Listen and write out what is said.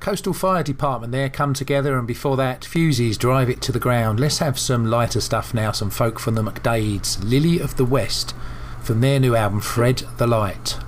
Coastal Fire Department there come together, and before that, Fusees, Drive It to the Ground. Let's have some lighter stuff now, some folk from the McDades, Lily of the West, from their new album Fred the Light.